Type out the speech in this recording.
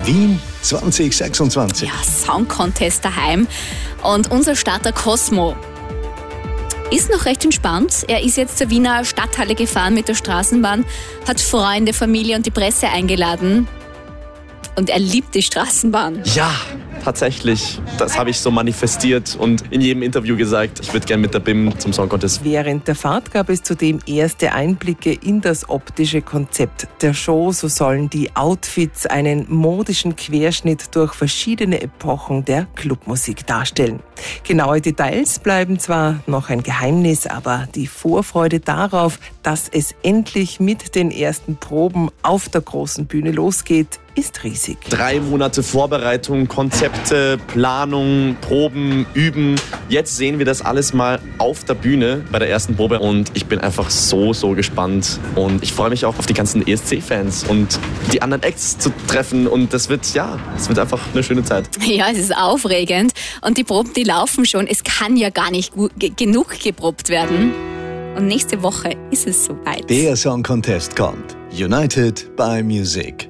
Wien 2026. Ja, Song Contest daheim. Und unser Starter Cosmo ist noch recht entspannt. Er ist jetzt zur Wiener Stadthalle gefahren mit der Straßenbahn, hat Freunde, Familie und die Presse eingeladen. Und er liebt die Straßenbahn. Ja, tatsächlich. Das habe ich so manifestiert und in jedem Interview gesagt, ich würde gerne mit der BIM zum Song Contest. Während der Fahrt gab es zudem erste Einblicke in das optische Konzept der Show. So sollen die Outfits einen modischen Querschnitt durch verschiedene Epochen der Clubmusik darstellen. Genaue Details bleiben zwar noch ein Geheimnis, aber die Vorfreude darauf, dass es endlich mit den ersten Proben auf der großen Bühne losgeht, ist riesig. 3 Monate Vorbereitung, Konzepte, Planung, Proben, Üben. Jetzt sehen wir das alles mal auf der Bühne bei der ersten Probe und ich bin einfach so gespannt und ich freue mich auch auf die ganzen ESC-Fans und die anderen Acts zu treffen und es wird einfach eine schöne Zeit. Ja, es ist aufregend und die Proben, die laufen schon. Es kann ja gar nicht genug geprobt werden. Und nächste Woche ist es soweit. Der Song Contest kommt. United by Music.